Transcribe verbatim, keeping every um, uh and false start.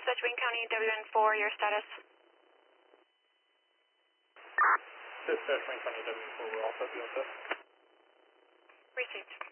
Dispatch Wayne County, W N four, your status? Dispatch Wayne County, W N four, we're all set, be all set. Received.